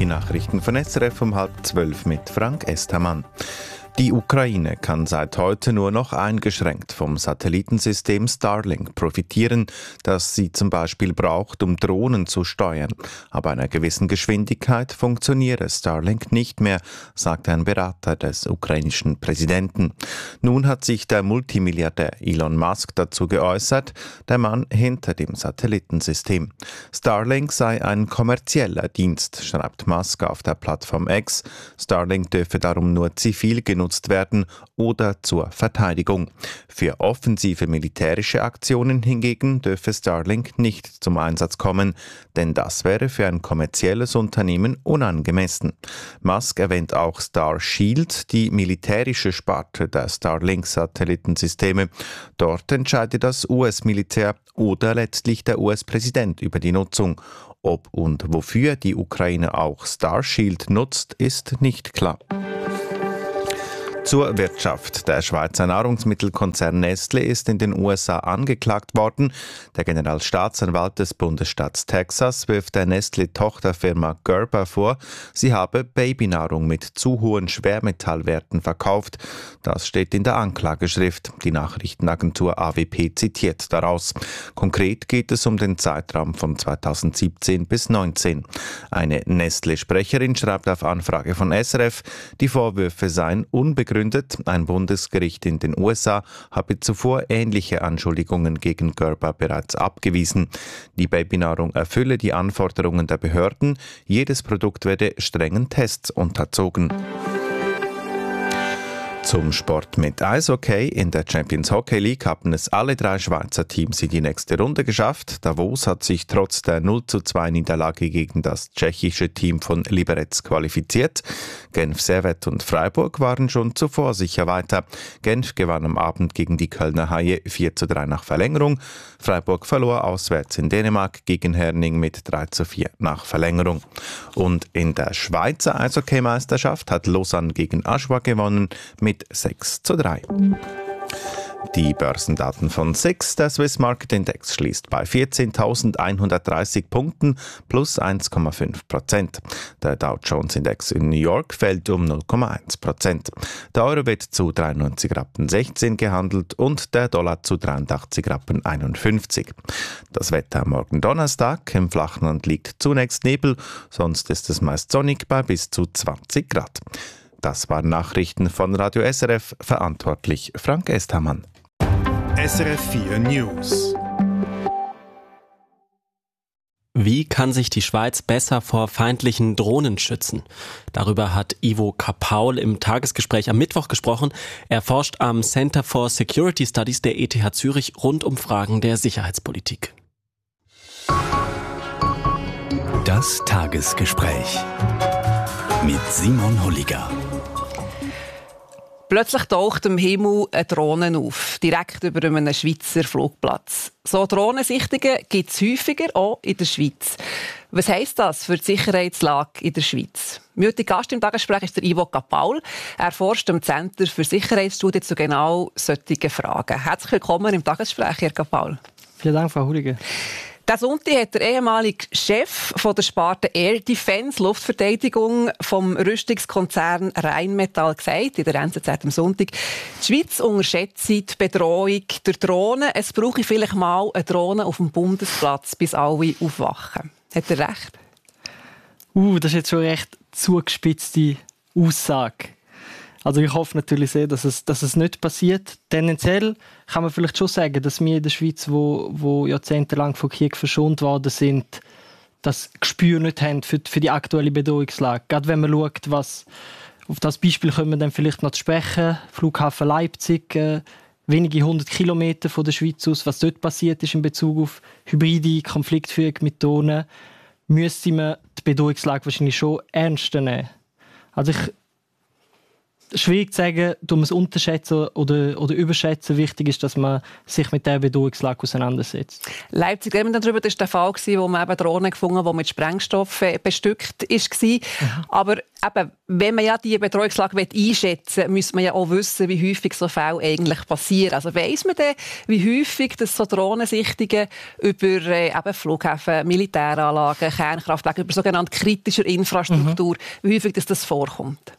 Die Nachrichten von SRF um 11:30 mit Frank Estermann. Die Ukraine kann seit heute nur noch eingeschränkt vom Satellitensystem Starlink profitieren, das sie zum Beispiel braucht, um Drohnen zu steuern. Aber einer gewissen Geschwindigkeit funktioniere Starlink nicht mehr, sagt ein Berater des ukrainischen Präsidenten. Nun hat sich der Multimilliardär Elon Musk dazu geäußert, der Mann hinter dem Satellitensystem. Starlink sei ein kommerzieller Dienst, schreibt Musk auf der Plattform X. Starlink dürfe darum nur zivil genutzt werden oder zur Verteidigung. Für offensive militärische Aktionen hingegen dürfe Starlink nicht zum Einsatz kommen, denn das wäre für ein kommerzielles Unternehmen unangemessen. Musk erwähnt auch Starshield, die militärische Sparte der Starlink-Satellitensysteme. Dort entscheide das US-Militär oder letztlich der US-Präsident über die Nutzung. Ob und wofür die Ukraine auch Starshield nutzt, ist nicht klar. Zur Wirtschaft. Der Schweizer Nahrungsmittelkonzern Nestlé ist in den USA angeklagt worden. Der Generalstaatsanwalt des Bundesstaats Texas wirft der Nestlé-Tochterfirma Gerber vor, sie habe Babynahrung mit zu hohen Schwermetallwerten verkauft. Das steht in der Anklageschrift. Die Nachrichtenagentur AWP zitiert daraus. Konkret geht es um den Zeitraum von 2017 bis 2019. Eine Nestlé-Sprecherin schreibt auf Anfrage von SRF, die Vorwürfe seien unbegründet. Ein Bundesgericht in den USA habe zuvor ähnliche Anschuldigungen gegen Gerber bereits abgewiesen. Die Babynahrung erfülle die Anforderungen der Behörden. Jedes Produkt werde strengen Tests unterzogen. Zum Sport mit Eishockey. In der Champions Hockey League haben es alle 3 Schweizer Teams in die nächste Runde geschafft. Davos hat sich trotz der 0:2 Niederlage gegen das tschechische Team von Liberec qualifiziert. Genf Servette und Freiburg waren schon zuvor sicher weiter. Genf gewann am Abend gegen die Kölner Haie 4:3 nach Verlängerung. Freiburg verlor auswärts in Dänemark gegen Herning mit 3:4 nach Verlängerung. Und in der Schweizer Eishockeymeisterschaft hat Lausanne gegen Aschua gewonnen mit 6:3. Die Börsendaten von SIX, der Swiss Market Index, schließt bei 14.130 Punkten plus 1,5%. Der Dow Jones Index in New York fällt um 0,1%. Der Euro wird zu 93,16 Rappen gehandelt und der Dollar zu 83,51 Rappen. Das Wetter morgen Donnerstag. Im Flachland liegt zunächst Nebel, sonst ist es meist sonnig bei bis zu 20 Grad. Das waren Nachrichten von Radio SRF, verantwortlich Frank Estermann. SRF 4 News. Wie kann sich die Schweiz besser vor feindlichen Drohnen schützen? Darüber hat Ivo Kapaul im Tagesgespräch am Mittwoch gesprochen. Er forscht am Center for Security Studies der ETH Zürich rund um Fragen der Sicherheitspolitik. Das Tagesgespräch mit Simon Holliger. Plötzlich taucht im Himmel eine Drohne auf, direkt über einem Schweizer Flugplatz. So Drohnensichtungen gibt es häufiger, auch in der Schweiz. Was heisst das für die Sicherheitslage in der Schweiz? Mein heutiger Gast im Tagesgespräch ist der Ivo Kapaul. Er forscht am Center für Sicherheitsstudien zu genau solchen Fragen. Herzlich willkommen im Tagesgespräch, Herr Kapaul. Vielen Dank, Frau Holliger. Diesen Sonntag hat der ehemalige Chef von der Sparte Air Defence, Luftverteidigung, vom Rüstungskonzern Rheinmetall gesagt, in der NZZ am Sonntag, die Schweiz unterschätzt die Bedrohung durch Drohnen. Es brauche vielleicht mal eine Drohne auf dem Bundesplatz, bis alle aufwachen. Hat er recht? Das ist jetzt schon eine recht zugespitzte Aussage. Also ich hoffe natürlich sehr, dass es nicht passiert. Tendenziell kann man vielleicht schon sagen, dass wir in der Schweiz, wo jahrzehntelang von Krieg verschont worden sind, das Gespür nicht haben für die aktuelle Bedrohungslage. Gerade wenn man schaut, auf das Beispiel können wir dann vielleicht noch zu sprechen. Flughafen Leipzig, wenige 100 Kilometer von der Schweiz aus, was dort passiert ist in Bezug auf hybride Konfliktführung mit Drohnen, müsste man die Bedrohungslage wahrscheinlich schon ernster nehmen. Also schwierig zu sagen, du musst unterschätzen oder überschätzen. Wichtig ist, dass man sich mit dieser Bedrohungslage auseinandersetzt. Leipzig, darüber, das war der Fall, wo man eben Drohnen gefunden hat, die mit Sprengstoffen bestückt war. Aber eben, wenn man ja diese Bedrohungslage einschätzen will, müsste man ja auch wissen, wie häufig so Fälle eigentlich passieren. Also weiss man denn, wie häufig das so Drohnensichtungen über eben Flughäfen, Militäranlagen, Kernkraftwerke, über sogenannte kritische Infrastruktur, wie häufig das vorkommt?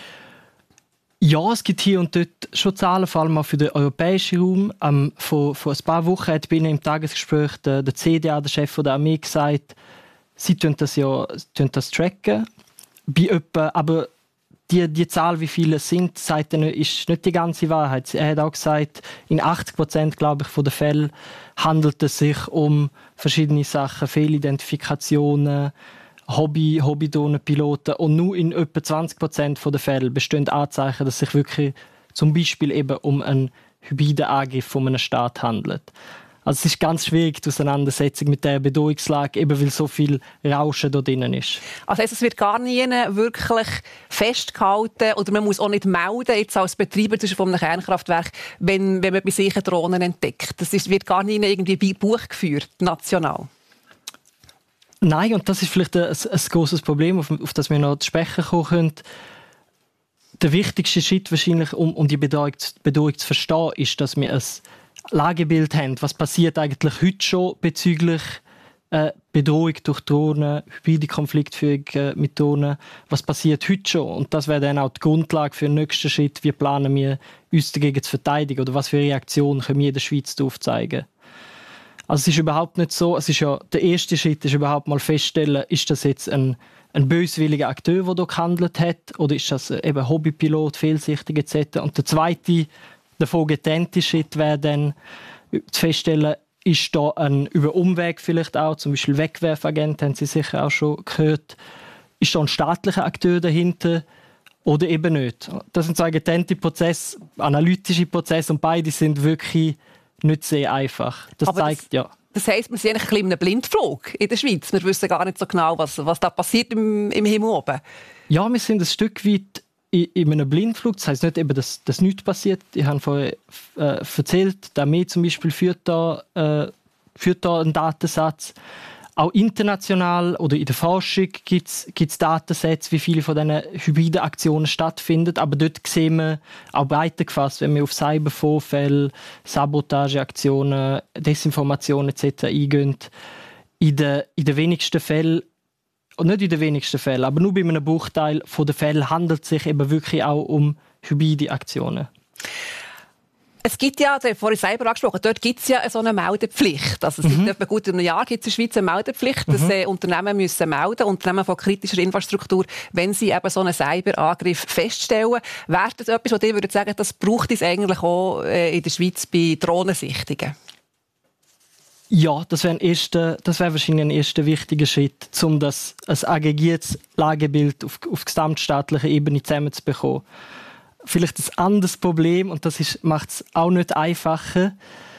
Ja, es gibt hier und dort schon Zahlen, vor allem auch für den europäischen Raum. Vor ein paar Wochen hat bei Ihnen im Tagesgespräch der CDA, der Chef der Armee, gesagt, sie tracken das tracken. Aber die Zahl, wie viele es sind, sagt er, ist nicht die ganze Wahrheit. Er hat auch gesagt, in 80%, glaube ich, von den Fällen handelt es sich um verschiedene Sachen, Fehlidentifikationen, Hobby-Drohnenpiloten, und nur in etwa 20% der Fälle bestehen Anzeichen, dass es sich wirklich zum Beispiel eben um einen hybriden Angriff von einem Staat handelt. Also es ist ganz schwierig, die Auseinandersetzung mit dieser Bedrohungslage, eben weil so viel Rauschen da drinnen ist. Also es wird gar nie wirklich festgehalten oder man muss auch nicht melden, jetzt als Betreiber von einem Kernkraftwerk, wenn man bei sich Drohnen entdeckt. Das wird gar nie irgendwie Buch geführt, national. Nein, und das ist vielleicht ein grosses Problem, auf das wir noch zu sprechen kommen können. Der wichtigste Schritt wahrscheinlich, um die Bedrohung zu verstehen, ist, dass wir ein Lagebild haben. Was passiert eigentlich heute schon bezüglich Bedrohung durch Drohnen, hybride Konfliktführung mit Drohnen? Was passiert heute schon? Und das wäre dann auch die Grundlage für den nächsten Schritt. Wie planen wir, uns dagegen zu verteidigen? Oder was für Reaktionen können wir in der Schweiz darauf zeigen? Also es ist überhaupt nicht so, der erste Schritt ist überhaupt mal feststellen, ist das jetzt ein böswilliger Akteur, der hier gehandelt hat, oder ist das eben Hobbypilot, fehlsichtig etc. Und der zweite, davon getrennte Schritt wäre dann zu feststellen, ist da über Umweg vielleicht auch, zum Beispiel Wegwerfagent, haben Sie sicher auch schon gehört, ist da ein staatlicher Akteur dahinter oder eben nicht. Das sind zwei getrennte Prozesse, analytische Prozesse, und beide sind wirklich nicht sehr einfach. Das zeigt, ja. Das heisst, wir sind eigentlich ein bisschen in einem Blindflug in der Schweiz. Wir wissen gar nicht so genau, was da passiert im Himmel oben. Ja, wir sind ein Stück weit in einem Blindflug. Das heisst nicht, eben, dass nichts passiert. Ich habe vorher erzählt, die Armee zum Beispiel führt da einen Datensatz. Auch international oder in der Forschung gibt es Datensätze, wie viele von diesen hybriden Aktionen stattfinden. Aber dort sehen wir auch breiter gefasst, wenn wir auf Cybervorfälle, Sabotageaktionen, Desinformationen etc. eingehen. In den wenigsten Fällen, und nicht in den wenigsten Fällen, aber nur bei einem Bruchteil der Fälle handelt es sich eben wirklich auch um hybride Aktionen. Es gibt ja, vorhin selber angesprochen, dort gibt es ja so eine Meldepflicht. Also seit etwa gut einem Jahr gibt es in der Schweiz eine Meldepflicht, dass Unternehmen müssen melden, Unternehmen von kritischer Infrastruktur, wenn sie eben so einen Cyberangriff feststellen. Wäre das etwas, was ich würde sagen, das braucht es eigentlich auch in der Schweiz bei Drohnensichtungen? Ja, das wäre wahrscheinlich ein erster wichtiger Schritt, um das ein aggregiertes Lagebild auf gesamtstaatlicher Ebene zusammenzubekommen. Vielleicht ein anderes Problem, und das macht es auch nicht einfacher.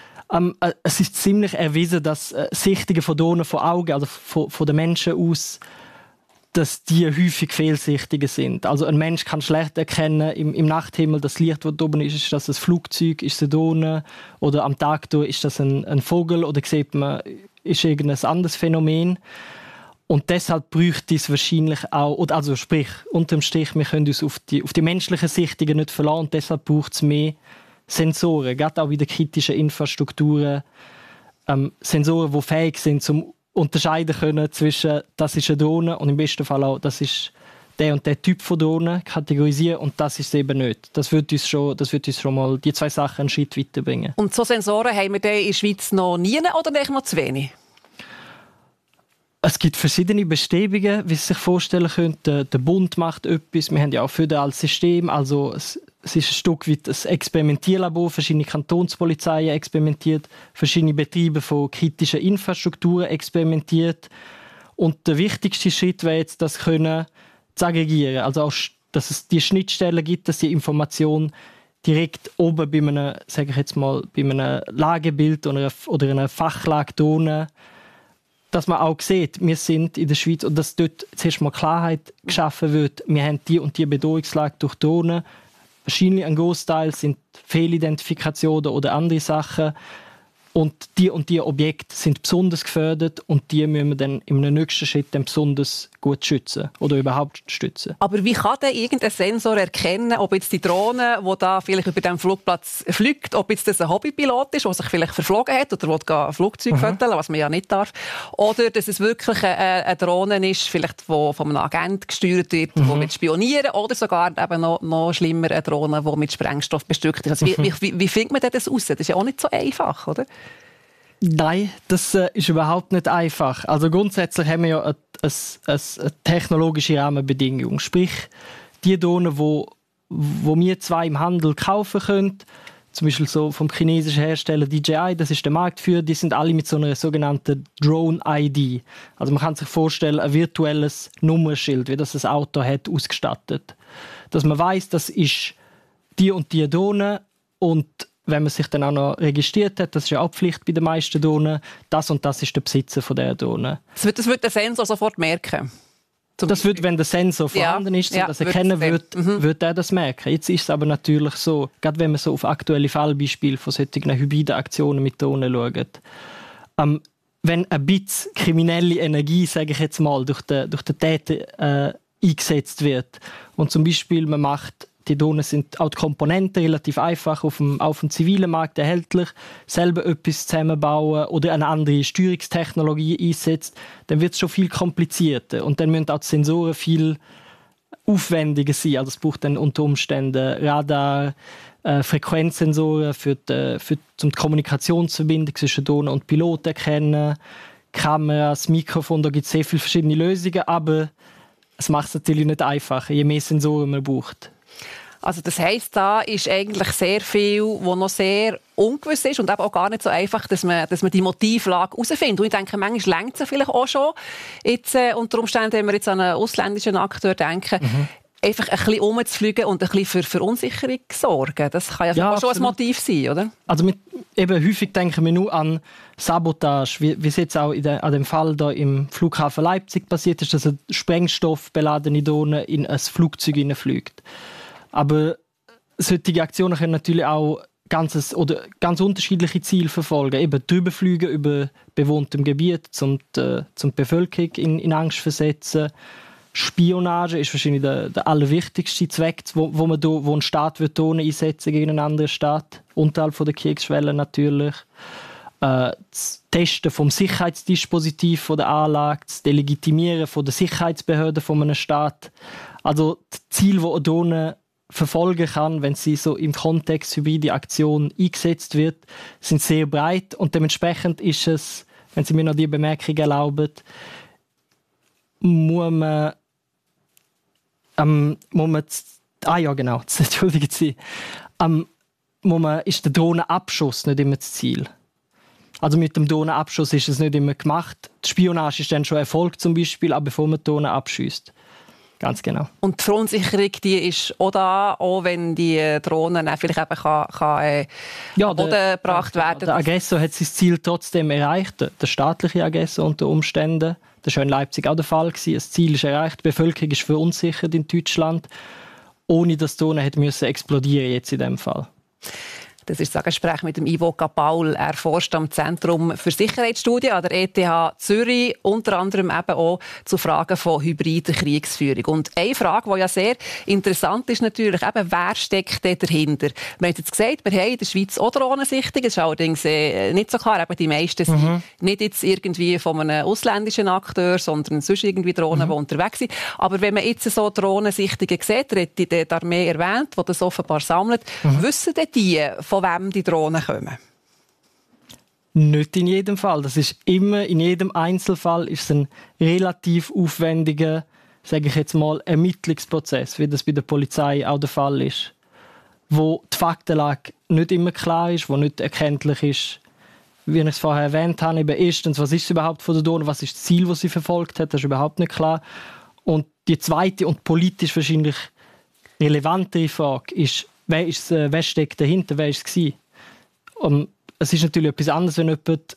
Es ist ziemlich erwiesen, dass Sichtungen von Drohnen von Augen, also von den Menschen aus, dass die häufig fehlsichtige sind. Also ein Mensch kann schlecht erkennen im Nachthimmel, das Licht, das oben ist das ein Flugzeug, ist es eine Drohne, oder am Tag ist das ein Vogel, oder sieht man, ist irgendein anderes Phänomen. Und deshalb bräuchte es wahrscheinlich auch, also sprich, unterm Strich, wir können uns auf die menschlichen Sichtungen nicht verlassen, und deshalb braucht es mehr Sensoren, gerade auch in den kritischen Infrastrukturen. Sensoren, die fähig sind, zum unterscheiden können zwischen, das ist eine Drohne, und im besten Fall auch, das ist der und der Typ von Drohne, kategorisieren, und das ist es eben nicht. Das wird uns schon mal die zwei Sachen einen Schritt weiterbringen. Und so Sensoren haben wir in der Schweiz noch nie oder noch zu wenig? Es gibt verschiedene Bestrebungen, wie Sie sich vorstellen können. Der Bund macht etwas. Wir haben ja auch föderales System. Also es ist ein Stück weit ein Experimentierlabor. Verschiedene Kantonspolizeien experimentiert, verschiedene Betriebe von kritischen Infrastrukturen experimentiert. Und der wichtigste Schritt wäre jetzt, das zu aggregieren. Also auch, dass es die Schnittstellen gibt, dass die Information direkt oben bei einem, sage ich jetzt mal, bei einem Lagebild oder einer Fachlage Drohnen, dass man auch sieht, wir sind in der Schweiz, und dass dort zuerst mal Klarheit geschaffen wird, wir haben die und die Bedrohungslage durch Drohnen, wahrscheinlich ein Großteil sind Fehlidentifikationen oder andere Sachen. Und die Objekte sind besonders gefährdet und die müssen wir dann im nächsten Schritt dann besonders gut schützen oder überhaupt stützen. Aber wie kann denn irgendein Sensor erkennen, ob jetzt die Drohne, die da vielleicht über dem Flugplatz fliegt, ob jetzt das ein Hobbypilot ist, der sich vielleicht verflogen hat oder ein Flugzeug fotografieren, was man ja nicht darf, oder dass es wirklich eine Drohne ist, vielleicht die von einem Agent gesteuert wird, die mit spionieren, oder sogar eben noch schlimmer eine Drohne, die mit Sprengstoff bestückt ist. Also wie findet man das raus? Das ist ja auch nicht so einfach, oder? Nein, das ist überhaupt nicht einfach. Also grundsätzlich haben wir ja eine technologische Rahmenbedingung. Sprich, die Drohnen, wo wir zwei im Handel kaufen können, zum Beispiel so vom chinesischen Hersteller DJI, das ist der Marktführer, die sind alle mit so einer sogenannten Drone-ID. Also man kann sich vorstellen, ein virtuelles Nummernschild, wie das ein Auto hat, ausgestattet. Dass man weiss, das ist die und die Drohne und wenn man sich dann auch noch registriert hat, das ist ja auch Pflicht bei den meisten Drohnen, das und das ist der Besitzer von dieser Drohne. Das wird der Sensor sofort merken? Das wird, wenn der Sensor vorhanden ist, das erkennen wird er das merken. Jetzt ist es aber natürlich so, gerade wenn man so auf aktuelle Fallbeispiele von solchen hybriden Aktionen mit Drohnen schaut, wenn ein bisschen kriminelle Energie, sage ich jetzt mal, durch den Täter eingesetzt wird und zum Beispiel man macht, die Drohnen sind auch die Komponenten relativ einfach auf dem zivilen Markt erhältlich, selber etwas zusammenbauen oder eine andere Steuerungstechnologie einsetzt, dann wird es schon viel komplizierter und dann müssen auch die Sensoren viel aufwendiger sein. Also es braucht dann unter Umständen Radar, Frequenzsensoren um die Kommunikationsverbindung zwischen Drohnen und Piloten erkennen, Kameras, Mikrofon, da gibt es sehr viele verschiedene Lösungen, aber es macht es natürlich nicht einfacher, je mehr Sensoren man braucht. Also das heisst, da ist eigentlich sehr viel, was noch sehr ungewiss ist und eben auch gar nicht so einfach, dass man die Motivlage herausfindet. Und ich denke, manchmal reicht es vielleicht auch schon. Jetzt, unter Umständen, wenn wir jetzt an einen ausländischen Akteur denken, einfach ein bisschen rumzufliegen und ein bisschen für Verunsicherung sorgen. Das kann ja auch schon ein Motiv sein, oder? Also eben häufig denken wir nur an Sabotage, wie es jetzt auch an dem Fall da im Flughafen Leipzig passiert ist, dass eine sprengstoffbeladene Drohne in ein Flugzeug hineinfliegt. Aber solche Aktionen können natürlich auch ganz unterschiedliche Ziele verfolgen. Eben drüber fliegen über bewohntem Gebiet, zum die Bevölkerung in Angst versetzen. Spionage ist wahrscheinlich der allerwichtigste Zweck, wo ein Staat Drohnen einsetzen gegen einen anderen Staat, unterhalb der Kriegsschwelle natürlich. Das Testen vom Sicherheitsdispositiv von der Anlage, das Delegitimieren von der Sicherheitsbehörden von einem Staat. Also das Ziel, das eine Drohne verfolgen kann, wenn sie so im Kontext hybride Aktion eingesetzt wird, sind sehr breit und dementsprechend ist es, wenn Sie mir noch die Bemerkung erlauben, muss man entschuldigen Sie, ist der Drohnenabschuss nicht immer das Ziel. Also mit dem Drohnenabschuss ist es nicht immer gemacht. Die Spionage ist dann schon erfolgt zum Beispiel, aber bevor man die Drohne abschießt. Ganz genau. Und die Verunsicherung, die ist auch da, auch wenn die Drohnen vielleicht eben kann Boden gebracht werden. Der Aggressor hat sein Ziel trotzdem erreicht, der staatliche Aggressor unter Umständen. Das war in Leipzig auch der Fall. Das Ziel ist erreicht, die Bevölkerung ist verunsichert in Deutschland, ohne dass die Drohne explodieren jetzt in diesem Fall. Das ist das Gespräch mit dem Ivo Capaul. Er forscht am Zentrum für Sicherheitsstudien an der ETH Zürich, unter anderem eben auch zu Fragen von hybrider Kriegsführung. Und eine Frage, die ja sehr interessant ist natürlich, eben, wer steckt da dahinter? Wir haben jetzt gesagt, wir haben in der Schweiz auch Drohnensichtungen. Das ist allerdings nicht so klar. Eben die meisten sind nicht jetzt irgendwie von einem ausländischen Akteur, sondern sonst irgendwie Drohnen, die unterwegs sind. Aber wenn man jetzt so Drohnensichtungen sieht, die Armee erwähnt, die das offenbar sammelt, wissen denn die, von wem die Drohnen kommen? Nicht in jedem Fall. Das ist immer, in jedem Einzelfall ist es ein relativ aufwendiger, sage ich jetzt mal, Ermittlungsprozess, wie das bei der Polizei auch der Fall ist. Wo die Faktenlage nicht immer klar ist, wo nicht erkenntlich ist, wie ich es vorher erwähnt habe, eben erstens, was ist es überhaupt von der Drohne, was ist das Ziel, das sie verfolgt hat, das ist überhaupt nicht klar. Und die zweite und politisch wahrscheinlich relevantere Frage ist, wer steckt dahinter, wer war es gewesen? Es ist natürlich etwas anderes, wenn jemand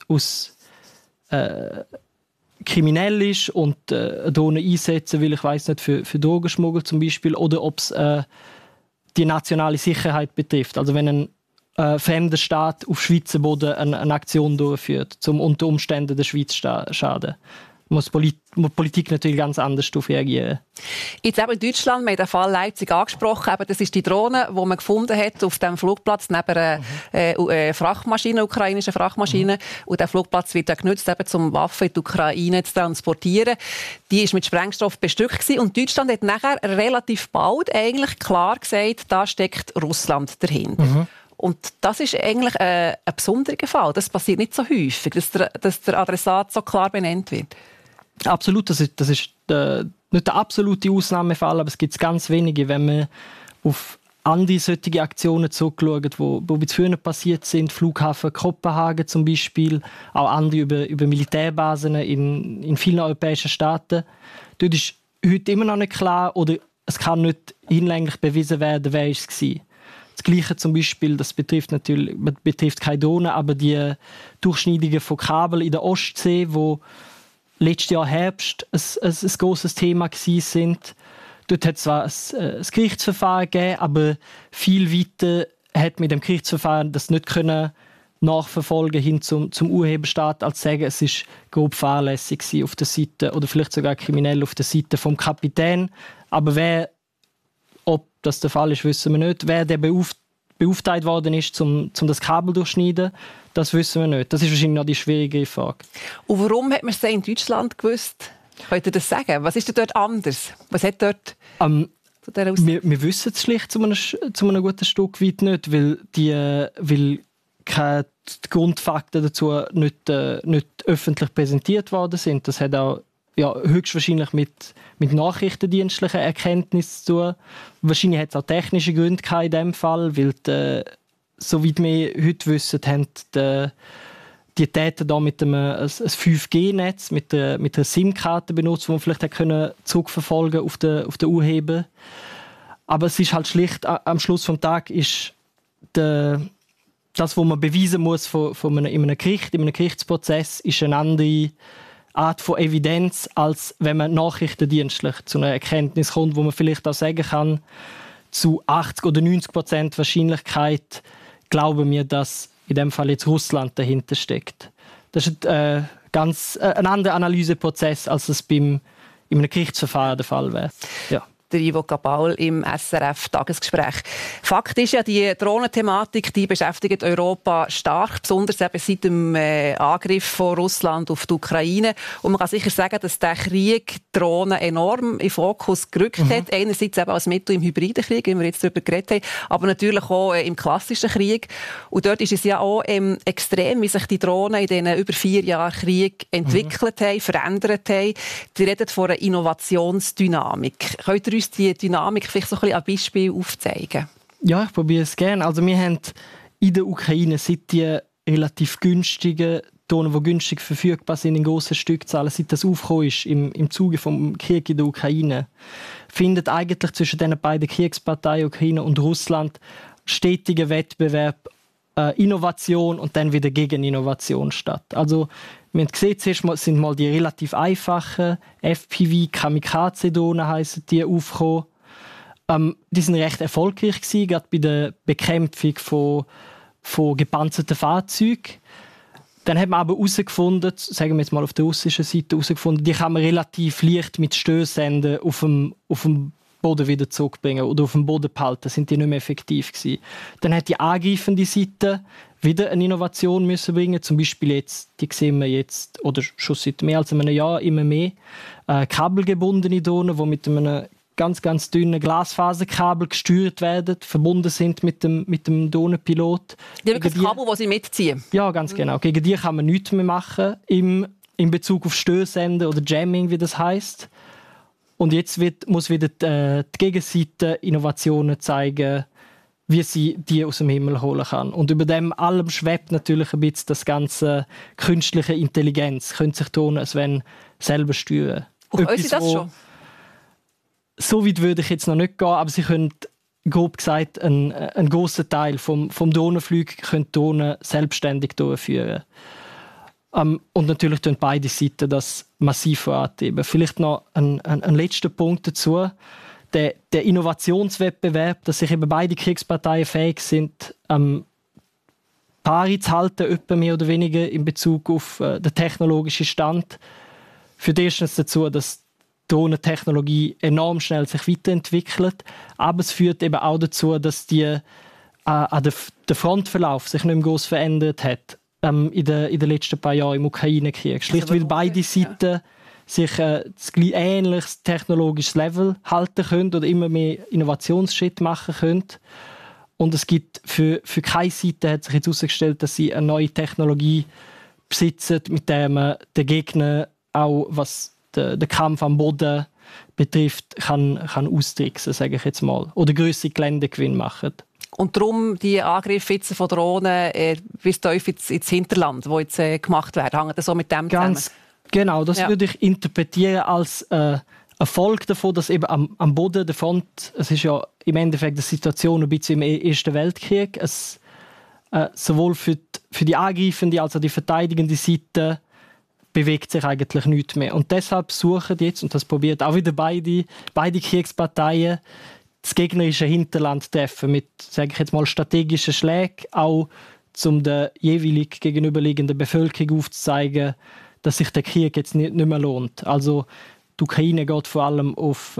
kriminell ist und Drohnen einsetzen will, ich weiss nicht, für Drogenschmuggel zum Beispiel, oder ob es die nationale Sicherheit betrifft. Also wenn ein fremder Staat auf Schweizer Boden eine Aktion durchführt, um unter Umständen der Schweiz schaden, muss Politik natürlich ganz anders darauf reagieren. Jetzt eben in Deutschland, wir haben den Fall Leipzig angesprochen, eben das ist die Drohne, die man gefunden hat auf dem Flugplatz neben einer Frachtmaschine, ukrainischen Frachtmaschine. Und der Flugplatz wird ja genutzt, eben, um Waffen in die Ukraine zu transportieren. Die war mit Sprengstoff bestückt gewesen. Und Deutschland hat nachher relativ bald eigentlich klar gesagt, da steckt Russland dahinter. Und das ist eigentlich ein besonderer Fall. Das passiert nicht so häufig, dass der Adressat so klar benannt wird. Absolut, das ist nicht der absolute Ausnahmefall, aber es gibt ganz wenige, wenn man auf andere solche Aktionen zurückschaut, die bis früher passiert sind, Flughafen Kopenhagen zum Beispiel, auch andere über Militärbasen in vielen europäischen Staaten. Dort ist heute immer noch nicht klar oder es kann nicht hinlänglich bewiesen werden, wer es war. Das Gleiche zum Beispiel, das betrifft keine Drohnen, aber die Durchschneidungen von Kabel in der Ostsee, wo letztes Jahr Herbst ein grosses Thema sind. Dort hat es zwar ein Gerichtsverfahren gegeben, aber viel weiter hat mit dem Gerichtsverfahren das nicht können nachverfolgen hin zum Urheberstaat, als sagen, es ist grob fahrlässig auf der Seite oder vielleicht sogar kriminell auf der Seite vom Kapitän. Aber ob das der Fall ist, wissen wir nicht. Wer der beauftragt worden ist, um das Kabel durchschneiden, das wissen wir nicht. Das ist wahrscheinlich noch die schwierige Frage. Und warum hat man es in Deutschland gewusst? Könnt ihr das sagen? Was ist denn dort anders? Was hat dort wir wissen es schlicht zu einem guten Stück weit nicht, weil die Grundfakten dazu nicht öffentlich präsentiert worden sind. Das hat auch höchstwahrscheinlich mit nachrichtendienstlichen Erkenntnissen zu tun. Wahrscheinlich hat es auch technische Gründe in diesem Fall, weil soweit wir heute wissen, haben die Täter da mit ein 5G-Netz, mit einer SIM-Karte benutzt, die man vielleicht zurückverfolgen auf den Urheber. Aber es ist halt schlicht, am Schluss des Tages ist das, was man beweisen muss in einem Gerichtsprozess, ist eine andere Art von Evidenz, als wenn man nachrichtendienstlich zu einer Erkenntnis kommt, wo man vielleicht auch sagen kann, zu 80 oder 90% Wahrscheinlichkeit glauben wir, dass in dem Fall jetzt Russland dahinter steckt. Das ist ein anderer Analyseprozess, als es in einem Gerichtsverfahren der Fall wäre. Ja. Der Ivo Capaul im SRF-Tagesgespräch. Fakt ist ja, die Drohnenthematik, die beschäftigt Europa stark, besonders eben seit dem Angriff von Russland auf die Ukraine. Und man kann sicher sagen, dass der Krieg Drohnen enorm in den Fokus gerückt hat. Einerseits eben als Mittel im Hybridenkrieg, wie wir jetzt darüber geredet haben, aber natürlich auch im klassischen Krieg. Und dort ist es ja auch extrem, wie sich die Drohnen in diesen über 4 Jahren Krieg entwickelt haben, verändert haben. Die reden von einer Innovationsdynamik. Könnt ihr uns die Dynamik vielleicht so ein bisschen an Beispiel aufzeigen? Ja, ich probiere es gerne. Also wir haben in der Ukraine seit die relativ günstigen Drohnen, die günstig verfügbar sind in grossen Stückzahlen, seit das aufgekommen ist im Zuge des Krieges in der Ukraine, findet eigentlich zwischen den beiden Kriegsparteien Ukraine und Russland stetiger Wettbewerb, Innovation und dann wieder Gegeninnovation statt. Also wir haben gesehen, zuerst sind mal die relativ einfachen FPV Kamikaze-Drohnen heissen die aufgekommen. Die sind recht erfolgreich gewesen, gerade bei der Bekämpfung von gepanzerten Fahrzeugen. Dann hat man aber herausgefunden, sagen wir jetzt mal auf der russischen Seite, die kann man relativ leicht mit Störsenden auf dem Boden wieder zurückbringen oder auf dem Boden behalten, sind die nicht mehr effektiv gewesen. Dann hat die angreifende Seite wieder eine Innovation müssen bringen, zum Beispiel jetzt, die sehen wir jetzt, oder schon seit mehr als einem Jahr immer mehr, kabelgebundene Drohnen, die mit einem ganz, ganz dünnen Glasfaserkabel gesteuert werden, verbunden sind mit dem Drohnenpilot. Die haben das Kabel, das sie mitziehen? Ja, ganz genau. Gegen die kann man nichts mehr machen, in Bezug auf Störsenden oder Jamming, wie das heisst. Und jetzt muss wieder die Gegenseite Innovationen zeigen, wie sie die aus dem Himmel holen kann. Und über dem allem schwebt natürlich ein bisschen das ganze künstliche Intelligenz. Können sich tun, als wenn selber steuern. Können Sie das schon? So weit würde ich jetzt noch nicht gehen, aber sie können, grob gesagt, einen grossen Teil vom Drohnenflug können Drohnen selbstständig durchführen. Und natürlich tun beide Seiten das massiv vorantreiben. Vielleicht noch ein letzter Punkt dazu. der Innovationswettbewerb, dass sich eben beide Kriegsparteien fähig sind, Pari zu halten, etwa mehr oder weniger in Bezug auf den technologischen Stand, führt erstens dazu, dass die Drohnentechnologie enorm schnell sich weiterentwickelt, aber es führt eben auch dazu, dass der Frontverlauf sich nicht mehr groß verändert hat in den letzten paar Jahren im Ukraine-Krieg. Schlicht, weil beide Seiten sich ein ähnliches technologisches Level halten können oder immer mehr Innovationsschritte machen können. Und es gibt für keine Seite, hat sich jetzt herausgestellt, dass sie eine neue Technologie besitzen, mit der man den Gegner auch, was den Kampf am Boden betrifft, kann austricksen, sage ich jetzt mal. Oder grössere Geländegewinn machen. Und darum die Angriffe jetzt von Drohnen bis tief ins Hinterland, die jetzt gemacht werden, hängen das so mit dem Ganz zusammen? Genau, das würde ich interpretieren als Erfolg davon, dass eben am Boden der Front, es ist ja im Endeffekt eine Situation ein bisschen im Ersten Weltkrieg, es sowohl für die angreifende als auch die verteidigende Seite bewegt sich eigentlich nichts mehr. Und deshalb suchen jetzt, und das probiert auch wieder beide Kriegsparteien, das gegnerische Hinterland treffen mit, sage ich jetzt mal, strategischen Schlägen, auch um der jeweilig gegenüberliegenden Bevölkerung aufzuzeigen, dass sich der Krieg jetzt nicht mehr lohnt. Also die Ukraine geht vor allem auf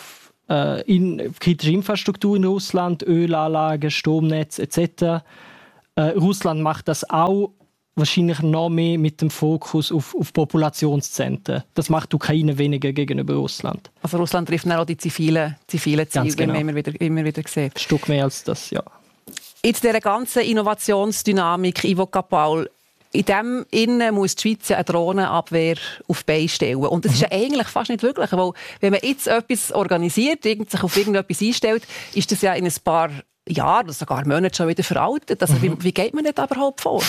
kritische Infrastruktur in Russland, Ölanlagen, Stromnetz etc. Russland macht das auch wahrscheinlich noch mehr mit dem Fokus auf Populationszentren. Das macht die Ukraine weniger gegenüber Russland. Also Russland trifft auch die zivilen Ziele, genau. Wie man immer wieder sieht. Ein Stück mehr als das, ja. Jetzt dieser ganzen Innovationsdynamik, Ivo Cappaul, in dem Innen muss die Schweiz eine Drohnenabwehr auf die Beine stellen. Und das ist ja eigentlich fast nicht wirklich, weil wenn man jetzt etwas organisiert, sich auf irgendetwas einstellt, ist das ja in ein paar Jahren oder sogar Monaten schon wieder veraltet. Also wie geht man nicht überhaupt vor?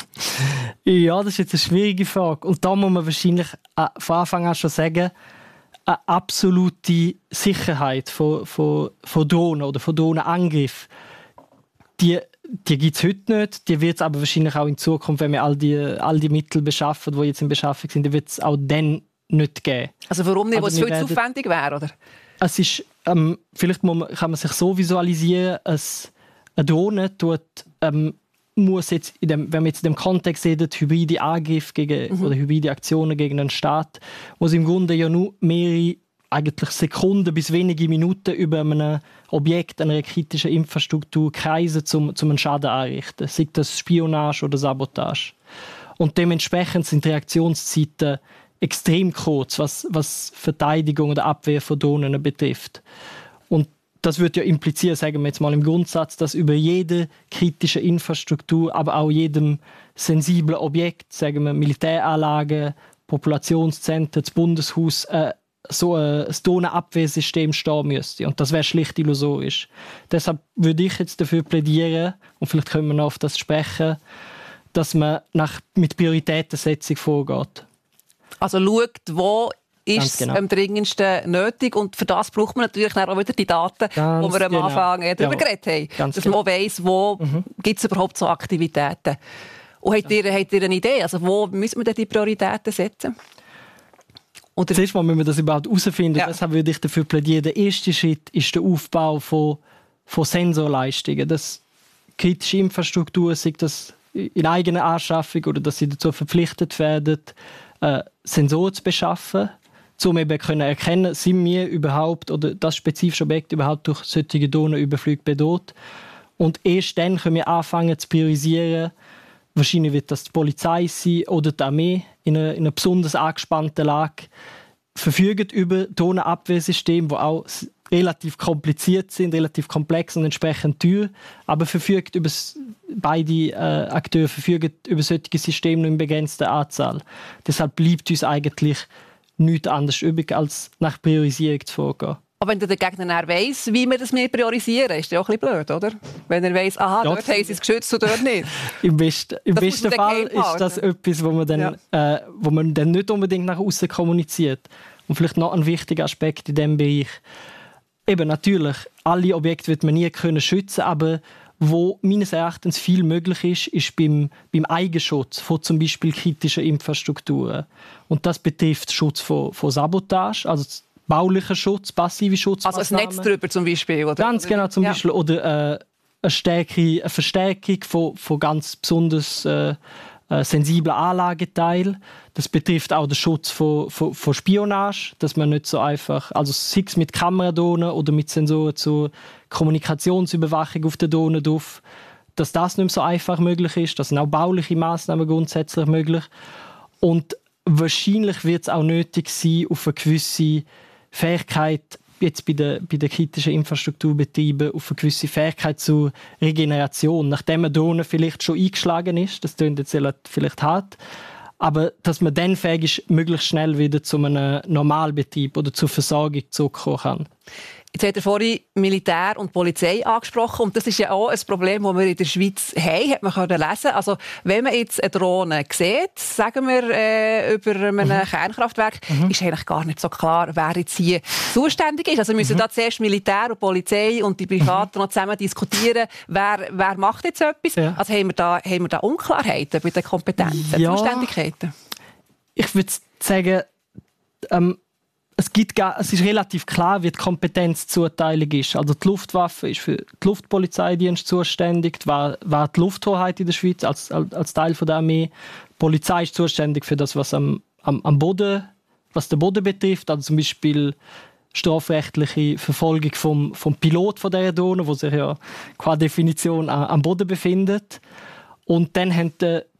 Ja, das ist jetzt eine schwierige Frage. Und da muss man wahrscheinlich von Anfang an schon sagen, eine absolute Sicherheit von Drohnen oder von Drohnenangriffen, die gibt es heute nicht. Die wird es aber wahrscheinlich auch in Zukunft, wenn wir all die Mittel beschaffen, die jetzt in Beschaffung sind, die wird es auch dann nicht geben. Also warum nicht, also weil es viel zu aufwendig wäre, oder? Es ist, vielleicht kann man sich so visualisieren, dass eine Drohne muss jetzt, wenn man jetzt in dem Kontext sieht, hybride Angriffe oder hybride Aktionen gegen einen Staat, muss im Grunde ja nur mehrere eigentlich Sekunden bis wenige Minuten über einem Objekt, einer kritischen Infrastruktur kreisen, um einen Schaden anzurichten. Sei das Spionage oder Sabotage. Und dementsprechend sind die Reaktionszeiten extrem kurz, was Verteidigung oder Abwehr von Drohnen betrifft. Und das würde ja implizieren, sagen wir jetzt mal im Grundsatz, dass über jede kritische Infrastruktur, aber auch jedem sensiblen Objekt, sagen wir Militäranlagen, Populationszentren, das Bundeshaus, so ein Drohnenabwehrsystem stehen müsste. Und das wäre schlicht illusorisch. Deshalb würde ich jetzt dafür plädieren, und vielleicht können wir noch auf das sprechen, dass man mit Prioritätensetzung vorgeht. Also schaut, wo ist es am dringendsten nötig. Und für das braucht man natürlich auch wieder die Daten, die wir am Anfang darüber geredet haben. Dass man auch weiss, wo gibt es überhaupt so Aktivitäten. Und habt ihr eine Idee? Also wo müssen wir denn die Prioritäten setzen? Oder zuerst mal müssen wir das überhaupt herausfinden. Ja. Deshalb würde ich dafür plädieren, der erste Schritt ist der Aufbau von Sensorleistungen. Dass kritische Infrastruktur, sei das in eigener Anschaffung oder dass sie dazu verpflichtet werden, Sensoren zu beschaffen, um eben erkennen, sind wir überhaupt oder das spezifische Objekt überhaupt durch solche Drohnenüberflüge bedroht. Und erst dann können wir anfangen zu priorisieren. Wahrscheinlich wird das die Polizei sein oder die Armee in einer besonders angespannten Lage, verfügen über Drohnenabwehrsysteme, die auch relativ kompliziert sind, relativ komplex und entsprechend teuer, aber beide Akteure verfügen über solche Systeme nur in begrenzter Anzahl. Deshalb bleibt uns eigentlich nichts anderes übrig, als nach Priorisierung zu vorgehen. Aber wenn der Gegner weiss, wie wir das priorisieren, ist das auch ein bisschen blöd, oder? Wenn er weiss, aha, dort haben sie es geschützt und dort nicht. Im besten Fall ist das etwas, wo man dann nicht unbedingt nach außen kommuniziert. Und vielleicht noch ein wichtiger Aspekt in diesem Bereich. Eben natürlich, alle Objekte wird man nie schützen können, aber wo meines Erachtens viel möglich ist beim Eigenschutz von zum Beispiel kritischen Infrastrukturen. Und das betrifft Schutz von Sabotage, also baulicher Schutz, passive Schutzmaßnahmen. Also ein Netz drüber zum Beispiel? Oder? Ganz genau, zum Beispiel. Oder eine Verstärkung von ganz besonders sensiblen Anlageteilen. Das betrifft auch den Schutz von Spionage, dass man nicht so einfach, also sei es mit Kameradrohnen oder mit Sensoren zur Kommunikationsüberwachung auf der Drohne drauf, dass das nicht mehr so einfach möglich ist. Das sind auch bauliche Maßnahmen grundsätzlich möglich. Und wahrscheinlich wird es auch nötig sein, auf eine gewisse Fähigkeit, jetzt bei den kritischen Infrastrukturbetrieben, auf eine gewisse Fähigkeit zur Regeneration. Nachdem eine Drohne vielleicht schon eingeschlagen ist, das klingt jetzt vielleicht hart, aber dass man dann fähig ist, möglichst schnell wieder zu einem Normalbetrieb oder zur Versorgung zurückkommen kann. Jetzt hat er vorhin Militär und Polizei angesprochen und das ist ja auch ein Problem, das wir in der Schweiz haben, hat man können lesen. Also wenn man jetzt eine Drohne sieht, sagen wir über einem Kernkraftwerk, ist eigentlich gar nicht so klar, wer jetzt hier zuständig ist. Also müssen da zuerst Militär und Polizei und die Privaten noch zusammen diskutieren, wer macht jetzt etwas. Ja. Also haben wir da Unklarheiten bei den Kompetenzen, Zuständigkeiten? Ich würde sagen, es ist relativ klar, wie die Kompetenzzuteilung ist. Also die Luftwaffe ist für den Luftpolizeidienst zuständig, war die Lufthoheit in der Schweiz als Teil der Armee. Die Polizei ist zuständig für das, was am Boden, was den Boden betrifft, also zum Beispiel strafrechtliche Verfolgung vom Pilot von dieser Drohne, wo sich ja qua Definition am Boden befindet. Und dann haben die